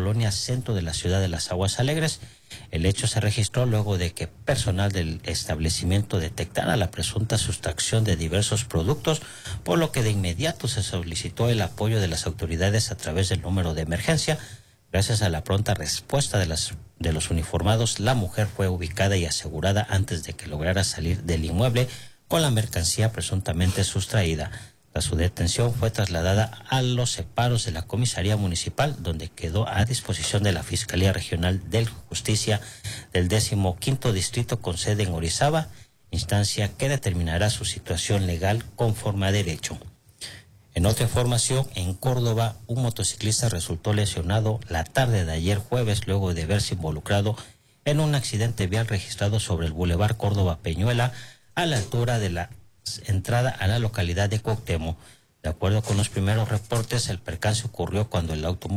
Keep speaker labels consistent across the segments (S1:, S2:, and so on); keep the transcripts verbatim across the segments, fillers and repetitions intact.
S1: colonia centro de la ciudad de Las Aguas Alegres. El hecho se registró luego de que personal del establecimiento detectara la presunta sustracción de diversos productos, por lo que de inmediato se solicitó el apoyo de las autoridades a través del número de emergencia. Gracias a la pronta respuesta de, las, de los uniformados, la mujer fue ubicada y asegurada antes de que lograra salir del inmueble con la mercancía presuntamente sustraída. Tras su detención fue trasladada a los separos de la comisaría municipal, donde quedó a disposición de la Fiscalía Regional de Justicia del décimo quinto distrito con sede en Orizaba, instancia que determinará su situación legal conforme a derecho. En otra información, en Córdoba, un motociclista resultó lesionado la tarde de ayer jueves luego de verse involucrado en un accidente vial registrado sobre el Boulevard Córdoba-Peñuela a la altura de la entrada a la localidad de Cuauhtémoc. De acuerdo con los primeros reportes, el percance ocurrió cuando el auto,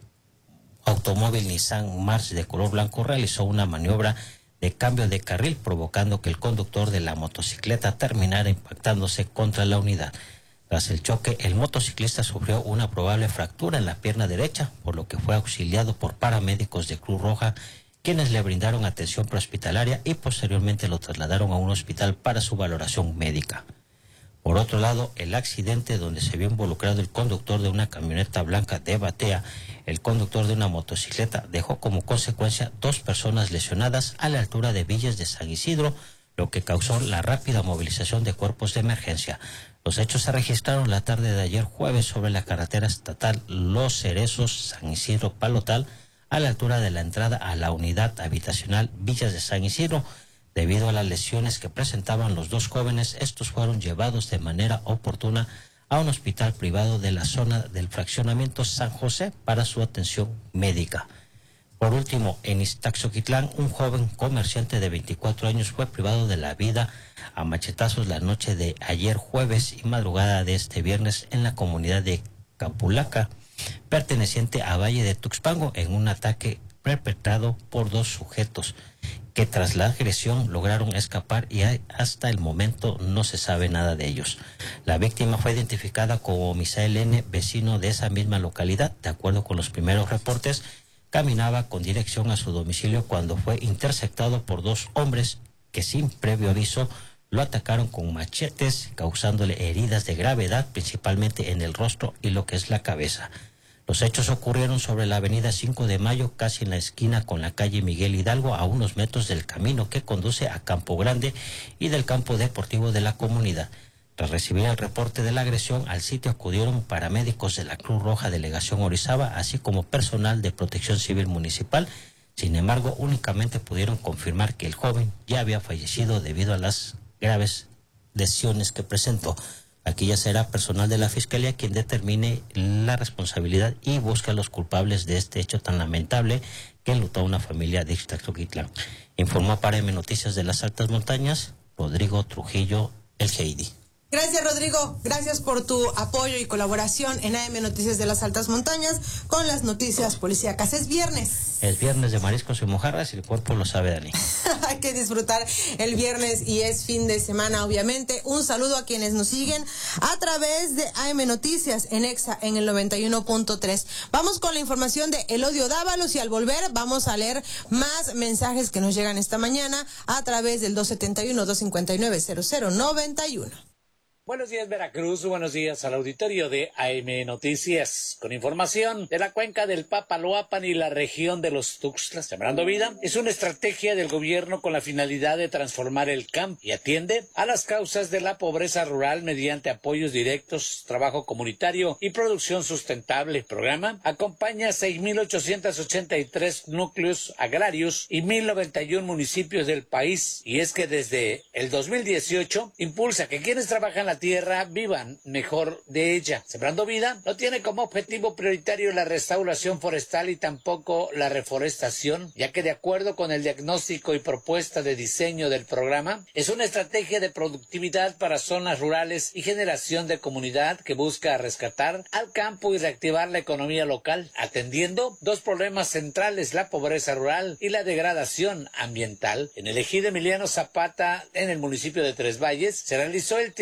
S1: automóvil Nissan March de color blanco realizó una maniobra de cambio de carril, provocando que el conductor de la motocicleta terminara impactándose contra la unidad. Tras el choque, el motociclista sufrió una probable fractura en la pierna derecha, por lo que fue auxiliado por paramédicos de Cruz Roja, quienes le brindaron atención prehospitalaria y posteriormente lo trasladaron a un hospital para su valoración médica. Por otro lado, el accidente donde se vio involucrado el conductor de una camioneta blanca de Batea, el conductor de una motocicleta, dejó como consecuencia dos personas lesionadas a la altura de Villas de San Isidro, lo que causó la rápida movilización de cuerpos de emergencia. Los hechos se registraron la tarde de ayer jueves sobre la carretera estatal Los Cerezos, San Isidro-Palotal, a la altura de la entrada a la unidad habitacional Villas de San Isidro. Debido a las lesiones que presentaban los dos jóvenes, estos fueron llevados de manera oportuna a un hospital privado de la zona del fraccionamiento San José para su atención médica. Por último, en Iztaxoquitlán, un joven comerciante de veinticuatro años fue privado de la vida a machetazos la noche de ayer jueves y madrugada de este viernes en la comunidad de Capulaca, perteneciente a Valle de Tuxpango, en un ataque perpetrado por dos sujetos que tras la agresión lograron escapar y hasta el momento no se sabe nada de ellos. La víctima fue identificada como Misael N., vecino de esa misma localidad. De acuerdo con los primeros reportes, caminaba con dirección a su domicilio cuando fue interceptado por dos hombres que sin previo aviso lo atacaron con machetes, causándole heridas de gravedad, principalmente en el rostro y lo que es la cabeza. Los hechos ocurrieron sobre la avenida cinco de mayo, casi en la esquina con la calle Miguel Hidalgo, a unos metros del camino que conduce a Campo Grande y del campo deportivo de la comunidad. Tras recibir el reporte de la agresión, al sitio acudieron paramédicos de la Cruz Roja Delegación Orizaba, así como personal de Protección Civil Municipal. Sin embargo, únicamente pudieron confirmar que el joven ya había fallecido debido a las graves lesiones que presentó. Aquí ya será personal de la Fiscalía quien determine la responsabilidad y busque a los culpables de este hecho tan lamentable que enlutó a una familia de Ixtaxoquitlán. Informó para M Noticias de las Altas Montañas, Rodrigo Trujillo, el Heidi.
S2: Gracias, Rodrigo. Gracias por tu apoyo y colaboración en A M Noticias de las Altas Montañas con las noticias policíacas. Es viernes.
S1: Es viernes de mariscos y mojarras y el cuerpo lo sabe, Dani.
S2: Hay que disfrutar el viernes y es fin de semana, obviamente. Un saludo a quienes nos siguen a través de A M Noticias en Exa en el noventa y uno punto tres. Vamos con la información de Elodio Dávalos y al volver vamos a leer más mensajes que nos llegan esta mañana a través del dos setenta y uno, dos cincuenta y nueve, cero cero noventa y uno.
S3: Buenos días, Veracruz. Buenos días al auditorio de A M Noticias. Con información de la cuenca del Papaloapan y la región de los Tuxtlas. Sembrando Vida es una estrategia del gobierno con la finalidad de transformar el campo y atiende a las causas de la pobreza rural mediante apoyos directos, trabajo comunitario y producción sustentable. El programa acompaña a seis mil ochocientos ochenta y tres núcleos agrarios y mil noventa y uno municipios del país. Y es que desde el dos mil dieciocho impulsa que quienes trabajan la tierra vivan mejor de ella. Sembrando Vida no tiene como objetivo prioritario la restauración forestal y tampoco la reforestación, ya que de acuerdo con el diagnóstico y propuesta de diseño del programa, es una estrategia de productividad para zonas rurales y generación de comunidad que busca rescatar al campo y reactivar la economía local, atendiendo dos problemas centrales, la pobreza rural y la degradación ambiental. En el ejido Emiliano Zapata, en el municipio de Tres Valles, se realizó el Tianguis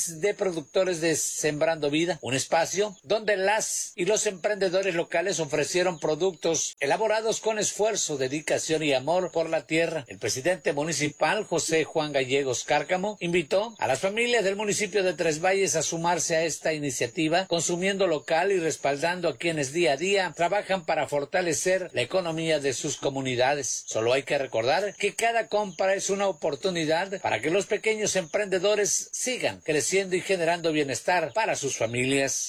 S3: País de Productores de Sembrando Vida, un espacio donde las y los emprendedores locales ofrecieron productos elaborados con esfuerzo, dedicación y amor por la tierra. El presidente municipal, José Juan Gallegos Cárcamo, invitó a las familias del municipio de Tres Valles a sumarse a esta iniciativa, consumiendo local y respaldando a quienes día a día trabajan para fortalecer la economía de sus comunidades. Solo hay que recordar que cada compra es una oportunidad para que los pequeños emprendedores sigan creciendo y generando bienestar para sus familias.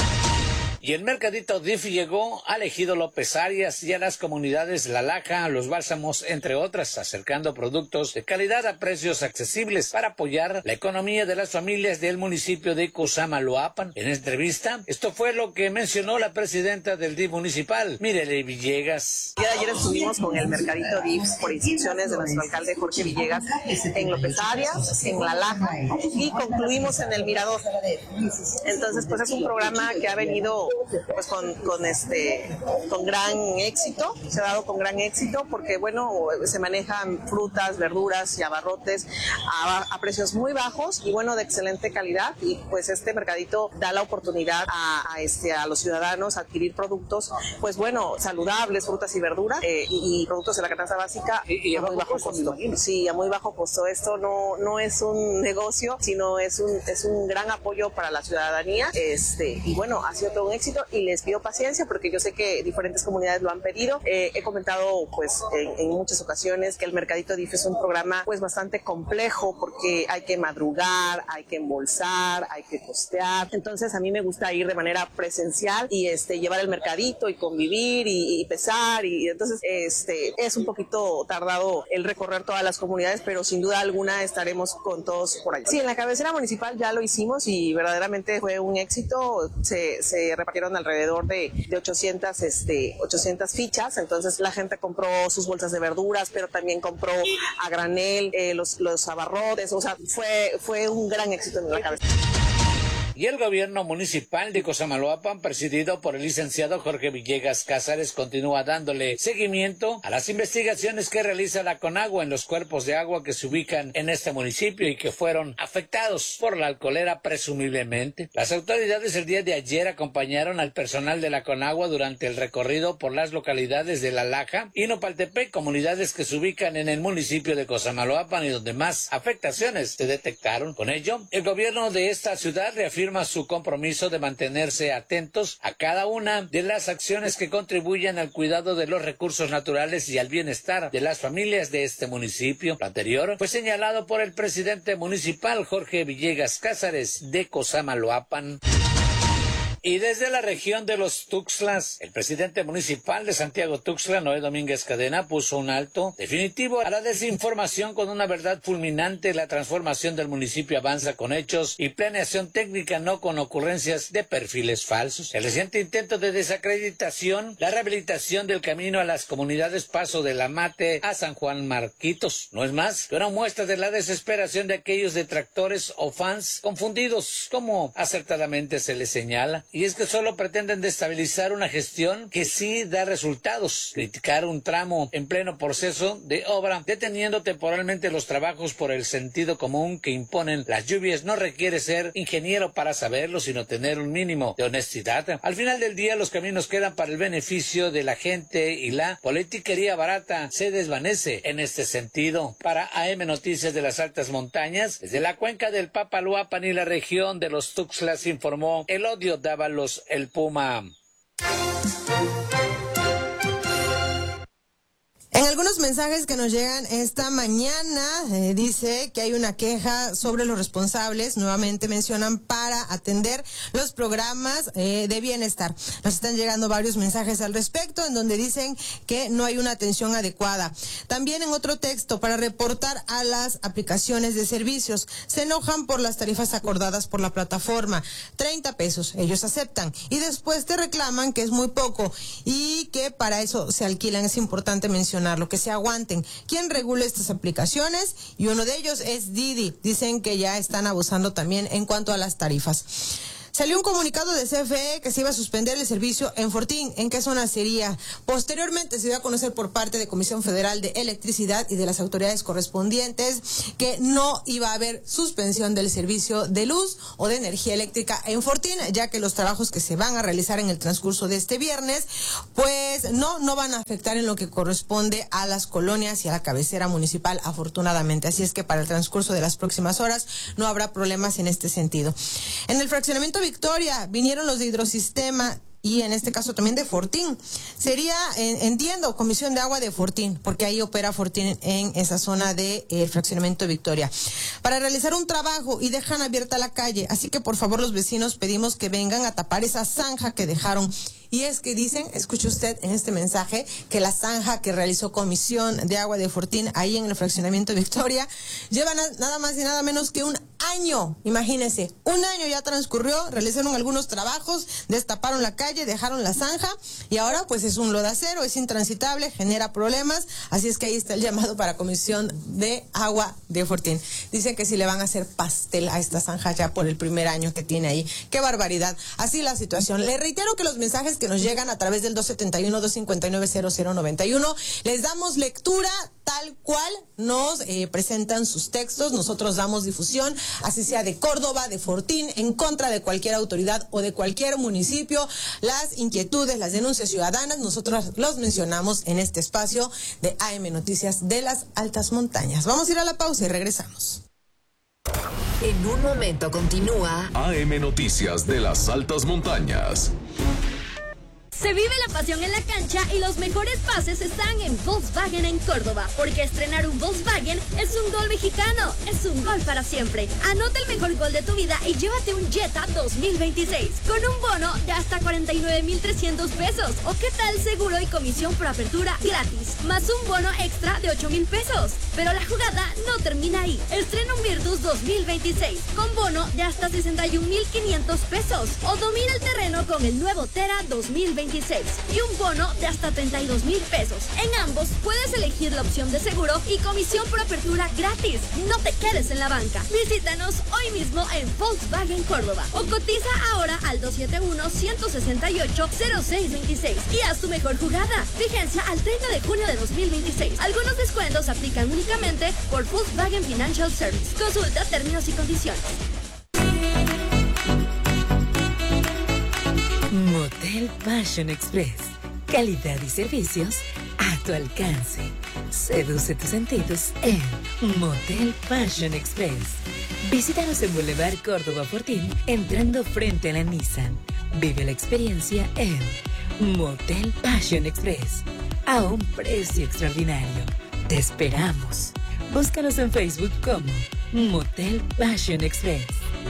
S3: Y el mercadito D I F llegó al ejido López Arias y a las comunidades La Laja, Los Bálsamos, entre otras, acercando productos de calidad a precios accesibles para apoyar la economía de las familias del municipio de Cosamaloapan. En entrevista, esto fue lo que mencionó la presidenta del D I F municipal, Mirele Villegas.
S4: El día de ayer estuvimos con el mercadito D I F por instrucciones de nuestro alcalde Jorge Villegas en López Arias, en La Laja, y concluimos en el Mirador. Entonces, pues es un programa que ha venido pues con, con este con gran éxito, se ha dado con gran éxito porque bueno, se manejan frutas, verduras y abarrotes a, a precios muy bajos y bueno, de excelente calidad, y pues este mercadito da la oportunidad a, a este a los ciudadanos a adquirir productos pues bueno, saludables, frutas y verduras eh, y, y productos de la canasta básica y, y a muy bajo costo. Sí, a muy bajo costo. Esto no no es un negocio, sino es un es un gran apoyo para la ciudadanía, este y bueno, ha sido todo un éxito y les pido paciencia porque yo sé que diferentes comunidades lo han pedido. Eh, he comentado pues en, en muchas ocasiones que el mercadito D I F es un programa pues bastante complejo porque hay que madrugar, hay que embolsar, hay que costear. Entonces a mí me gusta ir de manera presencial y este llevar el mercadito y convivir y, y pesar y entonces este es un poquito tardado el recorrer todas las comunidades, pero sin duda alguna estaremos con todos por allá. Sí, en la cabecera municipal ya lo hicimos y verdaderamente fue un éxito. Se, se repartieron alrededor de, de ochocientas, este, ochocientas fichas, entonces la gente compró sus bolsas de verduras, pero también compró a granel eh, los, los abarrotes, o sea, fue, fue un gran éxito en la cabeza.
S3: Y el gobierno municipal de Cosamaloapan, presidido por el licenciado Jorge Villegas Cázares, continúa dándole seguimiento a las investigaciones que realiza la Conagua en los cuerpos de agua que se ubican en este municipio y que fueron afectados por la alcoholera presumiblemente. Las autoridades el día de ayer acompañaron al personal de la Conagua durante el recorrido por las localidades de La Laja y Nopaltepec, comunidades que se ubican en el municipio de Cosamaloapan y donde más afectaciones se detectaron. Con ello, el gobierno de esta ciudad reafirma su compromiso de mantenerse atentos a cada una de las acciones que contribuyan al cuidado de los recursos naturales y al bienestar de las familias de este municipio. Lo anterior fue señalado por el presidente municipal Jorge Villegas Cázares de Cosamaloapan. Y desde la región de los Tuxtlas, el presidente municipal de Santiago Tuxtla, Noé Domínguez Cadena, puso un alto definitivo a la desinformación con una verdad fulminante. La transformación del municipio avanza con hechos y planeación técnica, no con ocurrencias de perfiles falsos. El reciente intento de desacreditación, la rehabilitación del camino a las comunidades Paso de la Mate a San Juan Marquitos, no es más que una muestra de la desesperación de aquellos detractores o fans confundidos, como acertadamente se les señala. Y es que solo pretenden destabilizar una gestión que sí da resultados. Criticar un tramo en pleno proceso de obra, deteniendo temporalmente los trabajos por el sentido común que imponen las lluvias, no requiere ser ingeniero para saberlo, sino tener un mínimo de honestidad. Al final del día, los caminos quedan para el beneficio de la gente y la politiquería barata se desvanece en este sentido. Para A M Noticias de las Altas Montañas, desde la cuenca del Papaloapan y la región de los Tuxtlas, informó Elodio Dávalos, el Puma.
S2: En algunos mensajes que nos llegan esta mañana, eh, dice que hay una queja sobre los responsables, nuevamente mencionan, para atender los programas eh, de bienestar. Nos están llegando varios mensajes al respecto, en donde dicen que no hay una atención adecuada. También en otro texto, para reportar a las aplicaciones de servicios, se enojan por las tarifas acordadas por la plataforma, treinta pesos, ellos aceptan, y después te reclaman que es muy poco, y que para eso se alquilan. Es importante mencionar lo que se aguanten. ¿Quién regula estas aplicaciones? Y uno de ellos es Didi. Dicen que ya están abusando también en cuanto a las tarifas. Salió un comunicado de C F E que se iba a suspender el servicio en Fortín. ¿En qué zona sería? Posteriormente se dio a conocer por parte de Comisión Federal de Electricidad y de las autoridades correspondientes que no iba a haber suspensión del servicio de luz o de energía eléctrica en Fortín, ya que los trabajos que se van a realizar en el transcurso de este viernes, pues no, no van a afectar en lo que corresponde a las colonias y a la cabecera municipal, afortunadamente. Así es que para el transcurso de las próximas horas no habrá problemas en este sentido. En el fraccionamiento Victoria vinieron los de Hidrosistema y en este caso también de Fortín. Sería, en, entiendo, Comisión de Agua de Fortín, porque ahí opera Fortín en esa zona de eh, fraccionamiento Victoria, para realizar un trabajo y dejan abierta la calle. Así que por favor los vecinos pedimos que vengan a tapar esa zanja que dejaron. Y es que dicen, escuche usted en este mensaje, que la zanja que realizó Comisión de Agua de Fortín ahí en el fraccionamiento Victoria lleva na nada más y nada menos que un año. Imagínense, un año ya transcurrió, realizaron algunos trabajos, destaparon la calle, dejaron la zanja y ahora pues es un lodacero, es intransitable, genera problemas. Así es que ahí está el llamado para Comisión de Agua de Fortín. Dicen que si le van a hacer pastel a esta zanja ya por el primer año que tiene ahí. ¡Qué barbaridad! Así la situación. Le reitero que los mensajes que nos llegan a través del dos setenta y uno, dos cincuenta y nueve, cero cero noventa y uno, les damos lectura tal cual nos eh, presentan sus textos. Nosotros damos difusión, así sea de Córdoba, de Fortín, en contra de cualquier autoridad o de cualquier municipio. Las inquietudes, las denuncias ciudadanas, nosotros los mencionamos en este espacio de A M Noticias de las Altas Montañas. Vamos a ir a la pausa y regresamos.
S5: En un momento continúa
S6: A M Noticias de las Altas Montañas.
S7: Se vive la pasión en la cancha y los mejores pases están en Volkswagen en Córdoba, porque estrenar un Volkswagen es un gol mexicano, es un gol para siempre. Anota el mejor gol de tu vida y llévate un Jetta dos mil veintiséis con un bono de hasta cuarenta y nueve mil trescientos pesos. ¿O qué tal seguro y comisión por apertura gratis? Más un bono extra de ocho mil pesos. Pero la jugada no termina ahí. Estrena un Virtus dos mil veintiséis con bono de hasta sesenta y un mil quinientos pesos. O domina el terreno con el nuevo Tera dos mil veintiséis y un bono de hasta treinta y dos mil pesos. En ambos puedes elegir la opción de seguro y comisión por apertura gratis. No te quedes en la banca. Visítanos hoy mismo en Volkswagen Córdoba o cotiza ahora al dos siete uno, uno seis ocho, cero seis dos seis y haz tu mejor jugada. Vigencia al treinta de junio de dos mil veintiséis. Algunos descuentos aplican únicamente por Volkswagen Financial Service. Consulta términos y condiciones.
S5: Motel Passion Express. Calidad y servicios a tu alcance. Seduce tus sentidos en Motel Passion Express. Visítanos en Boulevard Córdoba Fortín, entrando frente a la Nissan. Vive la experiencia en Motel Passion Express. A un precio extraordinario. Te esperamos. Búscanos en Facebook como Motel Passion Express.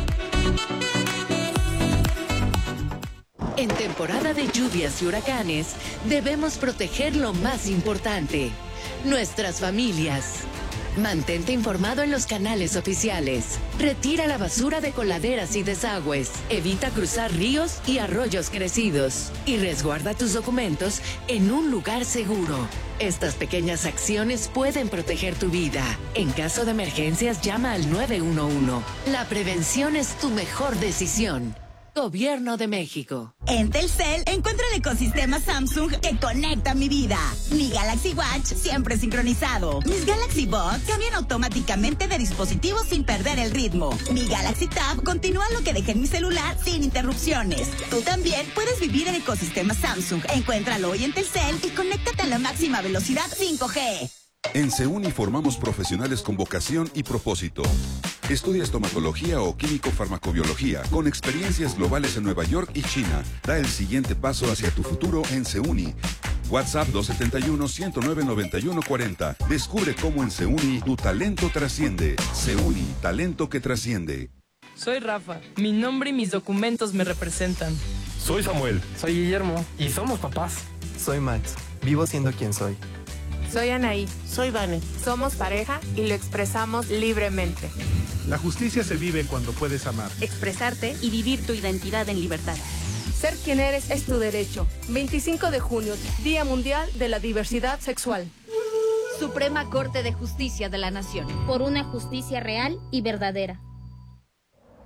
S5: En temporada de lluvias y huracanes, debemos proteger lo más importante, nuestras familias. Mantente informado en los canales oficiales. Retira la basura de coladeras y desagües. Evita cruzar ríos y arroyos crecidos. Y resguarda tus documentos en un lugar seguro. Estas pequeñas acciones pueden proteger tu vida. En caso de emergencias, llama al nueve uno uno. La prevención es tu mejor decisión. Gobierno de México.
S8: En Telcel encuentro el ecosistema Samsung que conecta mi vida. Mi Galaxy Watch siempre sincronizado. Mis Galaxy Buds cambian automáticamente de dispositivo sin perder el ritmo. Mi Galaxy Tab continúa lo que dejé en mi celular sin interrupciones. Tú también puedes vivir el ecosistema Samsung. Encuéntralo hoy en Telcel y conéctate a la máxima velocidad cinco G.
S9: En Seuni formamos profesionales con vocación y propósito. Estudia estomatología o químico-farmacobiología con experiencias globales en Nueva York y China. Da el siguiente paso hacia tu futuro en Seuni. WhatsApp dos siete uno, uno cero nueve, nueve uno cuatro cero. Descubre cómo en Seuni tu talento trasciende. Seuni, talento que trasciende.
S10: Soy Rafa. Mi nombre y mis documentos me representan.
S11: Soy Samuel.
S12: Soy Guillermo.
S11: Y somos papás.
S12: Soy Max. Vivo siendo quien soy.
S13: Soy Anaí.
S14: Soy Vane.
S13: Somos pareja y lo expresamos libremente.
S15: La justicia se vive cuando puedes amar,
S16: expresarte y vivir tu identidad en libertad.
S13: Ser quien eres es tu derecho. veinticinco de junio, Día Mundial de la Diversidad Sexual.
S16: Suprema Corte de Justicia de la Nación.
S17: Por una justicia real y verdadera.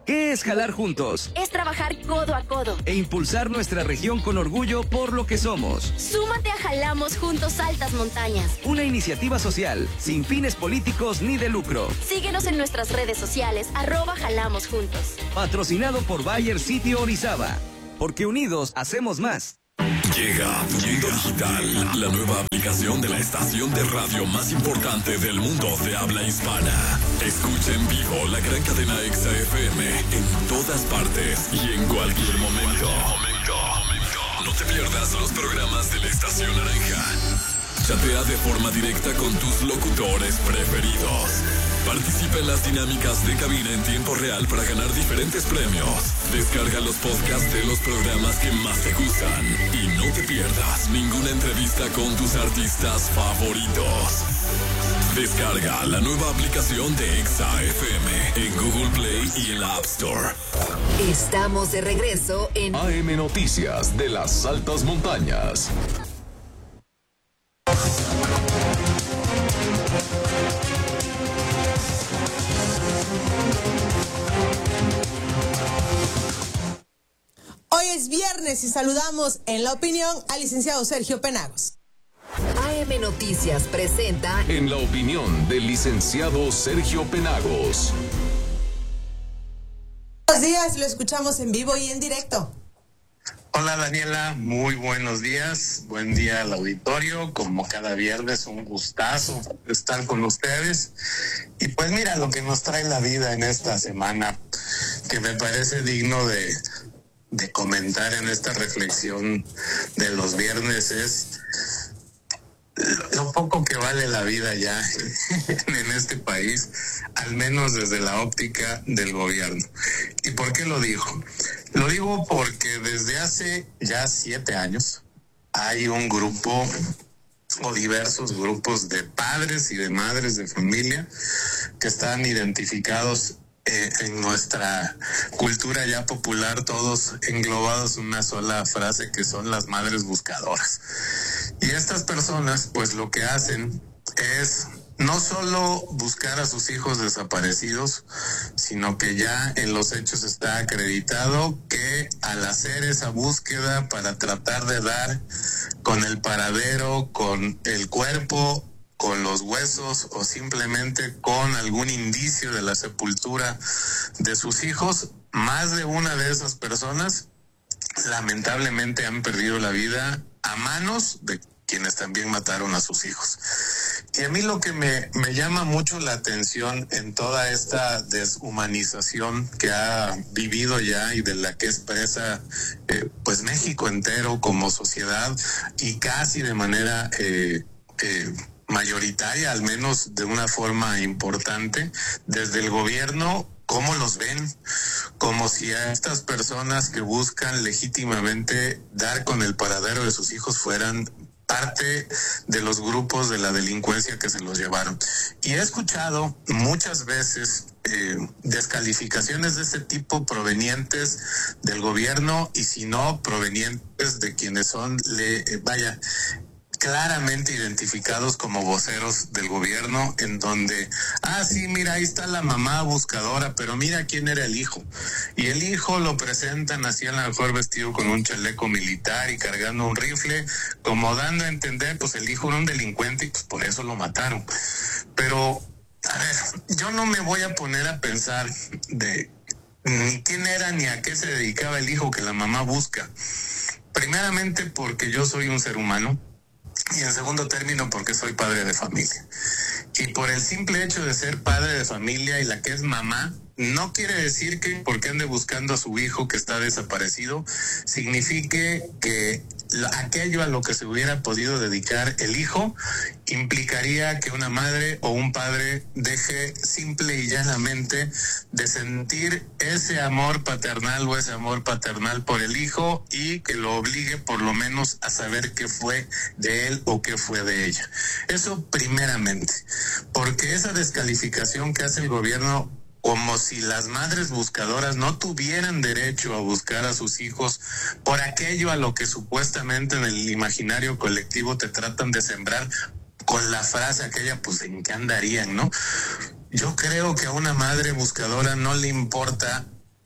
S11: ¿Qué es jalar juntos?
S16: Es trabajar codo a codo.
S11: E impulsar nuestra región con orgullo por lo que somos.
S16: Súmate a Jalamos Juntos Altas Montañas.
S11: Una iniciativa social, sin fines políticos ni de lucro.
S16: Síguenos en nuestras redes sociales, arroba Jalamos Juntos.
S11: Patrocinado por Bayer Sitio Orizaba. Porque unidos hacemos más.
S6: Llega Mundo Digital, la nueva aplicación de la estación de radio más importante del mundo de habla hispana. Escucha en vivo la gran cadena Exa F M en todas partes y en cualquier momento. No te pierdas los programas de la estación naranja. Chatea de forma directa con tus locutores preferidos. Participa en las dinámicas de cabina en tiempo real para ganar diferentes premios. Descarga los podcasts de los programas que más te gustan y no te pierdas ninguna entrevista con tus artistas favoritos. Descarga la nueva aplicación de Exa F M en Google Play y en la App Store.
S5: Estamos de regreso en
S6: A M Noticias de las Altas Montañas.
S2: Hoy es viernes y saludamos en la opinión al licenciado Sergio Penagos.
S5: A M Noticias presenta
S6: En la opinión del licenciado Sergio Penagos.
S2: Buenos días, lo escuchamos en vivo y en directo.
S14: Hola Daniela, muy buenos días, buen día al auditorio, como cada viernes un gustazo estar con ustedes. Y pues mira lo que nos trae la vida en esta semana, que me parece digno de, de comentar en esta reflexión de los viernes, es lo poco que vale la vida ya en este país, al menos desde la óptica del gobierno. ¿Y por qué lo digo? Lo digo porque desde hace ya siete años hay un grupo o diversos grupos de padres y de madres de familia que están identificados eh, en nuestra cultura ya popular, todos englobados en una sola frase, que son las madres buscadoras. Y estas personas pues lo que hacen es no solo buscar a sus hijos desaparecidos, sino que ya en los hechos está acreditado que al hacer esa búsqueda para tratar de dar con el paradero, con el cuerpo, con los huesos o simplemente con algún indicio de la sepultura de sus hijos, más de una de esas personas lamentablemente han perdido la vida a manos de quienes también mataron a sus hijos. Y a mí lo que me, me llama mucho la atención en toda esta deshumanización que ha vivido ya y de la que expresa eh, pues México entero como sociedad y casi de manera eh, eh, mayoritaria, al menos de una forma importante, desde el gobierno, ¿cómo los ven? Como si a estas personas que buscan legítimamente dar con el paradero de sus hijos fueran parte de los grupos de la delincuencia que se los llevaron. Y he escuchado muchas veces eh, descalificaciones de ese tipo provenientes del gobierno y si no provenientes de quienes son, le, eh, vaya, claramente identificados como voceros del gobierno, en donde, ah, sí, mira, ahí está la mamá buscadora, pero mira quién era el hijo. Y el hijo lo presentan así, a lo mejor vestido con un chaleco militar y cargando un rifle, como dando a entender, pues el hijo era un delincuente y pues por eso lo mataron. Pero, a ver, yo no me voy a poner a pensar de ni quién era ni a qué se dedicaba el hijo que la mamá busca. Primeramente porque yo soy un ser humano, y en segundo término porque soy padre de familia. Y por el simple hecho de ser padre de familia y la que es mamá, no quiere decir que porque ande buscando a su hijo que está desaparecido, signifique que aquello a lo que se hubiera podido dedicar el hijo implicaría que una madre o un padre deje simple y llanamente de sentir ese amor paternal o ese amor paternal por el hijo y que lo obligue por lo menos a saber qué fue de él o qué fue de ella. Eso primeramente, porque esa descalificación que hace el gobierno, como si las madres buscadoras no tuvieran derecho a buscar a sus hijos por aquello a lo que supuestamente en el imaginario colectivo te tratan de sembrar con la frase aquella, pues en qué andarían, ¿no? Yo creo que a una madre buscadora no le importa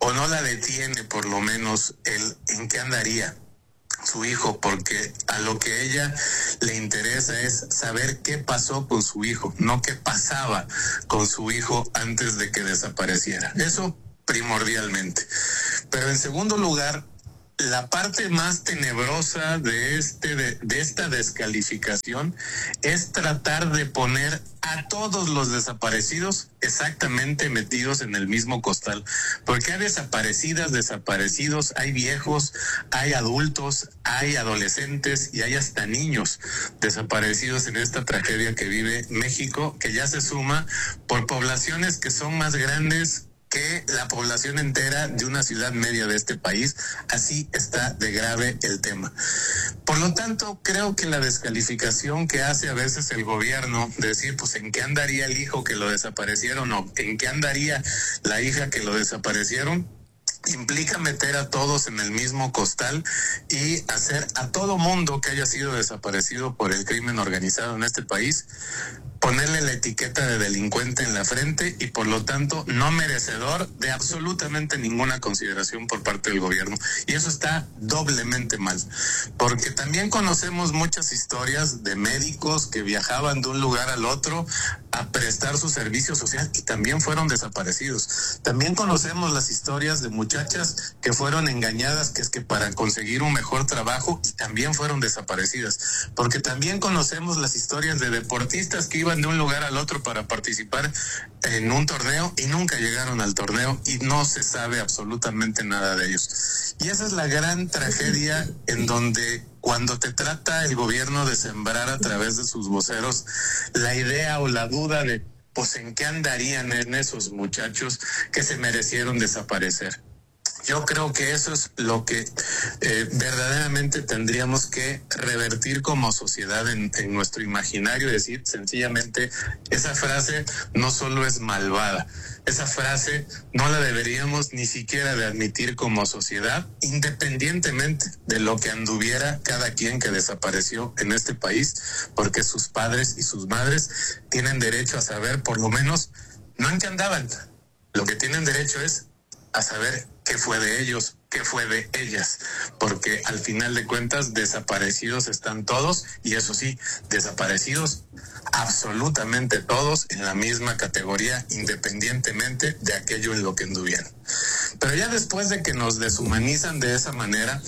S14: o no la detiene por lo menos el en qué andaría su hijo, porque a lo que ella le interesa es saber qué pasó con su hijo, no qué pasaba con su hijo antes de que desapareciera. Eso primordialmente. Pero en segundo lugar, la parte más tenebrosa de este de, de esta descalificación es tratar de poner a todos los desaparecidos exactamente metidos en el mismo costal, porque hay desaparecidas, desaparecidos, hay viejos, hay adultos, hay adolescentes y hay hasta niños desaparecidos en esta tragedia que vive México, que ya se suma por poblaciones que son más grandes que la población entera de una ciudad media de este país. Así está de grave el tema. Por lo tanto, creo que la descalificación que hace a veces el gobierno, de decir, pues, ¿en qué andaría el hijo que lo desaparecieron? O ¿en qué andaría la hija que lo desaparecieron? Implica meter a todos en el mismo costal y hacer a todo mundo que haya sido desaparecido por el crimen organizado en este país ponerle la etiqueta de delincuente en la frente y por lo tanto no merecedor de absolutamente ninguna consideración por parte del gobierno. Y eso está doblemente mal, porque también conocemos muchas historias de médicos que viajaban de un lugar al otro a prestar su servicio social y también fueron desaparecidos. También conocemos las historias de muchachas que fueron engañadas, que es que para conseguir un mejor trabajo, y también fueron desaparecidas, porque también conocemos las historias de deportistas que iban de un lugar al otro para participar en un torneo y nunca llegaron al torneo y no se sabe absolutamente nada de ellos. Y esa es la gran tragedia, en donde cuando te trata el gobierno de sembrar a través de sus voceros la idea o la duda de pues en qué andarían en esos muchachos que se merecieron desaparecer. Yo creo que eso es lo que eh, verdaderamente tendríamos que revertir como sociedad en, en nuestro imaginario, decir sencillamente, esa frase no solo es malvada, esa frase no la deberíamos ni siquiera de admitir como sociedad, independientemente de lo que anduviera cada quien que desapareció en este país, porque sus padres y sus madres tienen derecho a saber, por lo menos, no en qué andaban, lo que tienen derecho es a saber qué fue de ellos, qué fue de ellas, porque al final de cuentas desaparecidos están todos, y eso sí, desaparecidos absolutamente todos en la misma categoría, independientemente de aquello en lo que anduvieron. Pero ya después de que nos deshumanizan de esa manera,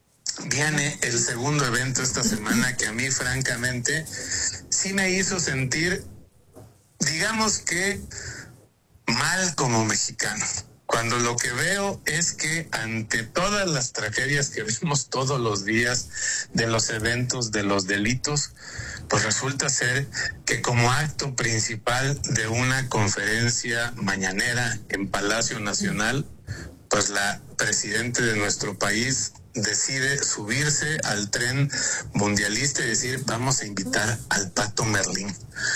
S14: viene el segundo evento esta semana que a mí francamente sí me hizo sentir, digamos que mal como mexicano. Cuando lo que veo es que ante todas las tragedias que vemos todos los días de los eventos, de los delitos, pues resulta ser que como acto principal de una conferencia mañanera en Palacio Nacional, pues la presidenta de nuestro país decide subirse al tren mundialista y decir, vamos a invitar al Pato Merlín.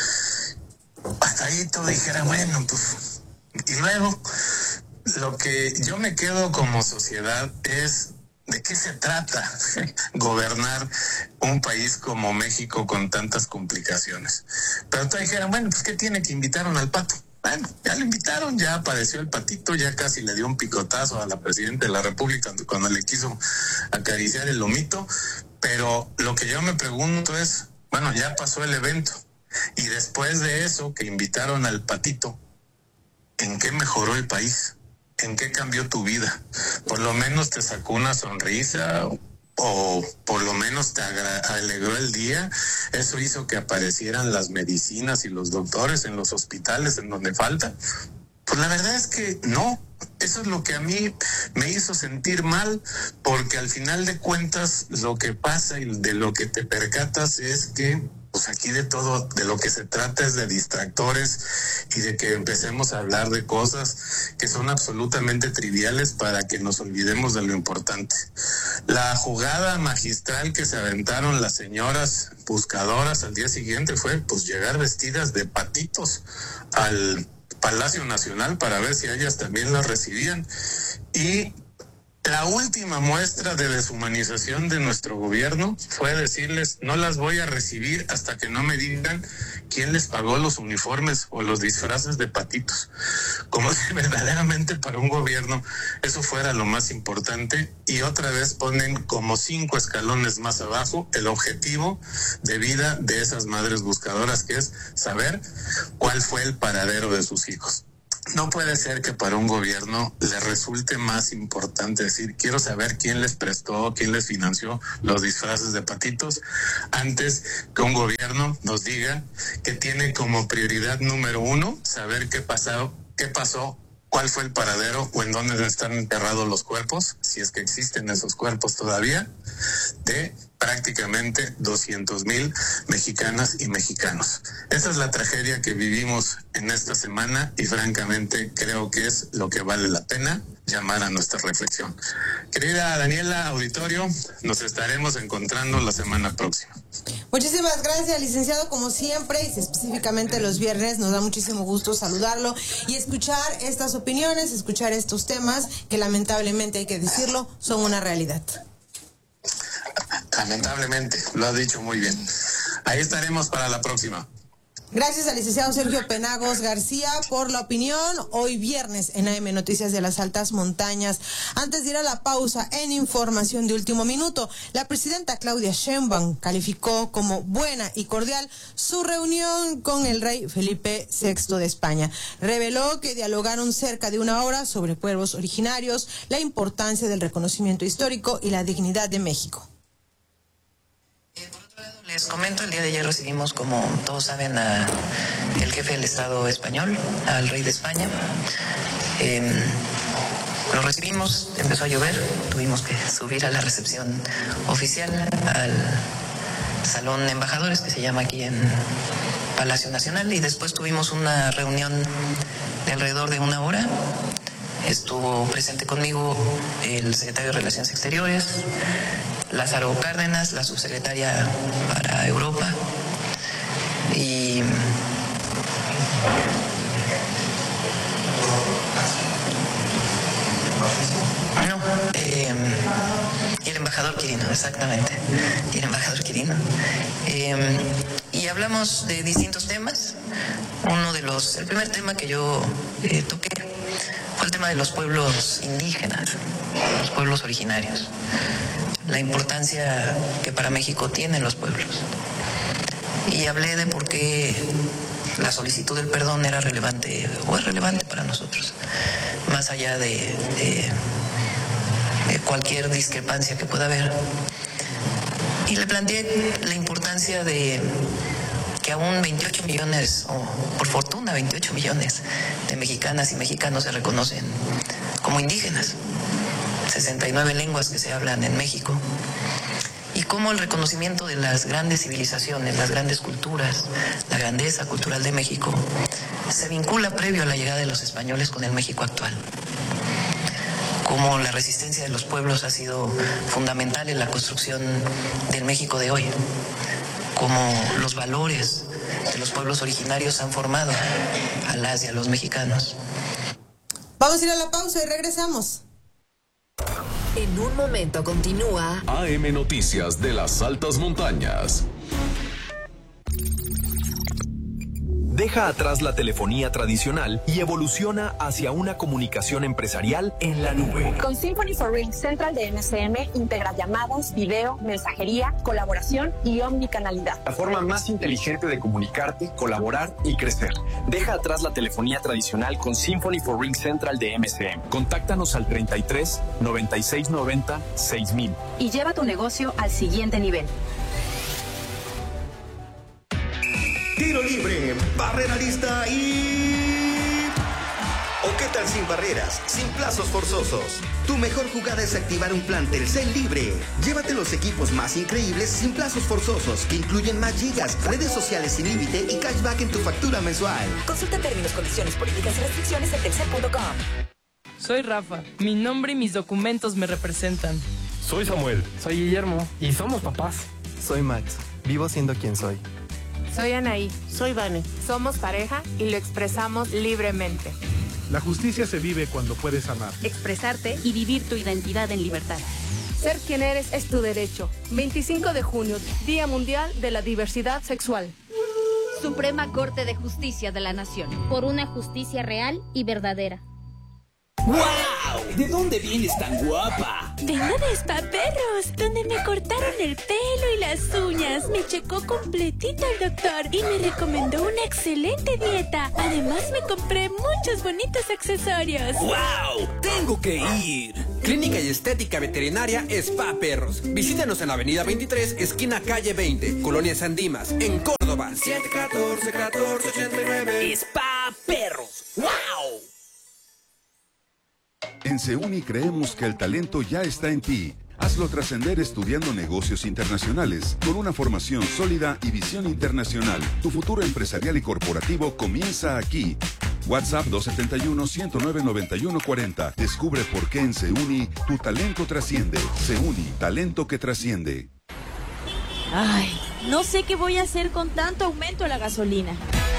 S14: Hasta ahí todo dijera, bueno, pues, y luego... Lo que yo me quedo como sociedad es de qué se trata gobernar un país como México con tantas complicaciones. Pero todos dijeron, bueno, pues ¿qué tiene que invitaron al Pato? Bueno, ya lo invitaron, ya apareció el patito, ya casi le dio un picotazo a la presidenta de la República cuando le quiso acariciar el lomito. Pero lo que yo me pregunto es, bueno, ya pasó el evento y después de eso que invitaron al patito, ¿en qué mejoró el país? ¿En qué cambió tu vida? Por lo menos te sacó una sonrisa o por lo menos te alegró el día. Eso hizo que aparecieran las medicinas y los doctores en los hospitales en donde falta. Pues la verdad es que no. Eso es lo que a mí me hizo sentir mal, porque al final de cuentas lo que pasa y de lo que te percatas es que pues aquí de todo, de lo que se trata es de distractores y de que empecemos a hablar de cosas que son absolutamente triviales para que nos olvidemos de lo importante. La jugada magistral que se aventaron las señoras buscadoras al día siguiente fue pues llegar vestidas de patitos al Palacio Nacional para ver si ellas también las recibían. Y La última muestra de deshumanización de nuestro gobierno fue decirles, no las voy a recibir hasta que no me digan quién les pagó los uniformes o los disfraces de patitos. Como si verdaderamente para un gobierno eso fuera lo más importante, y otra vez ponen como cinco escalones más abajo el objetivo de vida de esas madres buscadoras, que es saber cuál fue el paradero de sus hijos. No puede ser que para un gobierno le resulte más importante decir, quiero saber quién les prestó, quién les financió los disfraces de patitos, antes que un gobierno nos diga que tiene como prioridad número uno saber qué pasó, qué pasó, cuál fue el paradero o en dónde están enterrados los cuerpos, si es que existen esos cuerpos todavía, de prácticamente doscientos mil mexicanas y mexicanos. Esa es la tragedia que vivimos en esta semana y francamente creo que es lo que vale la pena llamar a nuestra reflexión. Querida Daniela, auditorio, nos estaremos encontrando la semana próxima.
S2: Muchísimas gracias, licenciado, como siempre, y específicamente los viernes nos da muchísimo gusto saludarlo y escuchar estas opiniones, escuchar estos temas que lamentablemente, hay que decirlo, son una realidad.
S14: Lamentablemente, lo has dicho muy bien. Ahí estaremos para la próxima.
S2: Gracias al licenciado Sergio Penagos García por la opinión hoy viernes en A M Noticias de las Altas Montañas. Antes de ir a la pausa, en información de último minuto, la presidenta Claudia Sheinbaum calificó como buena y cordial su reunión con el rey Felipe sexto de España. Reveló que dialogaron cerca de una hora sobre pueblos originarios, la importancia del reconocimiento histórico y la dignidad de México.
S17: Les comento, el día de ayer recibimos, como todos saben, a el jefe del Estado español, al rey de España. Eh, lo recibimos, empezó a llover, tuvimos que subir a la recepción oficial, al Salón de Embajadores, que se llama aquí en Palacio Nacional, y después tuvimos una reunión de alrededor de una hora. Estuvo presente conmigo el secretario de Relaciones Exteriores, Lázaro Cárdenas, la subsecretaria para Europa, y no, eh, y el embajador Quirino, exactamente, y el embajador Quirino. Eh, y hablamos de distintos temas. Uno de los, el primer tema que yo eh, toqué fue el tema de los pueblos indígenas, los pueblos originarios, la importancia que para México tienen los pueblos. Y hablé de por qué la solicitud del perdón era relevante o es relevante para nosotros, más allá de, de, de cualquier discrepancia que pueda haber. Y le planteé la importancia de que aún veintiocho millones, o por fortuna veintiocho millones de mexicanas y mexicanos se reconocen como indígenas, sesenta y nueve lenguas que se hablan en México, y cómo el reconocimiento de las grandes civilizaciones, las grandes culturas, la grandeza cultural de México, se vincula previo a la llegada de los españoles con el México actual. Cómo la resistencia de los pueblos ha sido fundamental en la construcción del México de hoy. Cómo los valores de los pueblos originarios han formado a las y a los mexicanos.
S2: Vamos a ir a la pausa y regresamos.
S5: En un momento continúa
S6: A M Noticias de las Altas Montañas.
S11: Deja atrás la telefonía tradicional y evoluciona hacia una comunicación empresarial en la nube.
S18: Con Symphony for Ring Central de M S M integra llamadas, video, mensajería, colaboración y omnicanalidad.
S19: La forma más inteligente de comunicarte, colaborar y crecer.
S11: Deja atrás la telefonía tradicional con Symphony for Ring Central de M S M. Contáctanos al treinta y tres, noventa y seis noventa, seis mil.
S18: Y lleva tu negocio al siguiente nivel.
S20: Tiro libre, barrera lista y... ¿O qué tal sin barreras, sin plazos forzosos? Tu mejor jugada es activar un plan Telcel libre. Llévate los equipos más increíbles sin plazos forzosos, que incluyen más gigas, redes sociales sin límite y cashback en tu factura mensual.
S21: Consulta términos, condiciones, políticas y restricciones en telcel punto com.
S10: Soy Rafa. Mi nombre y mis documentos me representan.
S12: Soy Samuel. Soy Guillermo. Y somos papás. Soy Max. Vivo siendo quien soy.
S13: Soy Anaí.
S22: Soy Vane.
S13: Somos pareja y lo expresamos libremente.
S15: La justicia se vive cuando puedes amar.
S1: Expresarte y vivir tu identidad en libertad.
S13: Ser quien eres es tu derecho. veinticinco de junio, Día Mundial de la Diversidad Sexual.
S22: Suprema Corte de Justicia de la Nación.
S23: Por una justicia real y verdadera.
S24: ¡Wow! ¿De dónde vienes tan guapa?
S25: Vengo de Spa Perros, donde me cortaron el pelo y las uñas. Me checó completito el doctor y me recomendó una excelente dieta. Además me compré muchos bonitos accesorios.
S24: ¡Wow! ¡Tengo que ir!
S26: Clínica y Estética Veterinaria Spa Perros. Visítanos en la avenida veintitrés, esquina calle veinte, Colonia San Dimas, en Córdoba. siete uno cuatro, uno cuatro ocho nueve.
S24: Spa Perros. ¡Wow!
S9: En Seuni creemos que el talento ya está en ti. Hazlo trascender estudiando negocios internacionales. Con una formación sólida y visión internacional, tu futuro empresarial y corporativo comienza aquí. WhatsApp dos siete uno, uno cero nueve, nueve uno cuatro cero. Descubre por qué en Seuni tu talento trasciende. Seuni, talento que trasciende.
S27: Ay, no sé qué voy a hacer con tanto aumento de la gasolina.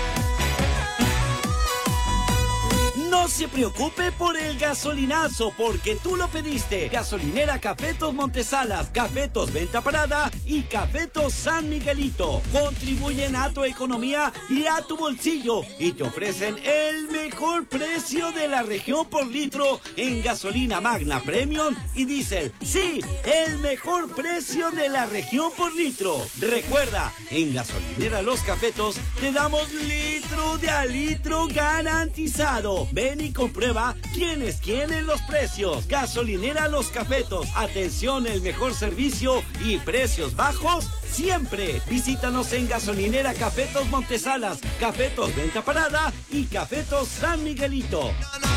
S28: No se preocupe por el gasolinazo, porque tú lo pediste. Gasolinera Cafetos Montesalas, Cafetos Venta Parada y Cafetos San Miguelito. Contribuyen a tu economía y a tu bolsillo y te ofrecen el mejor precio de la región por litro en gasolina Magna Premium y Diesel. Sí, el mejor precio de la región por litro. Recuerda, en Gasolinera Los Cafetos te damos litro de a litro garantizado. Ven y comprueba quién es quién en los precios. Gasolinera Los Cafetos. Atención, el mejor servicio y precios bajos siempre. Visítanos en Gasolinera Cafetos Montesalas, Cafetos Venta Parada y Cafetos San Miguelito.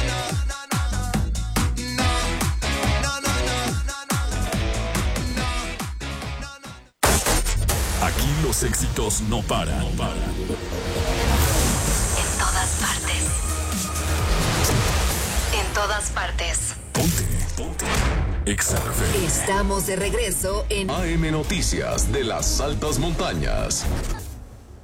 S6: Aquí los éxitos no paran. No paran.
S5: En todas partes. En todas partes.
S6: Ponte, ponte. Exa F M.
S5: Estamos de regreso en
S6: A M Noticias de las Altas Montañas.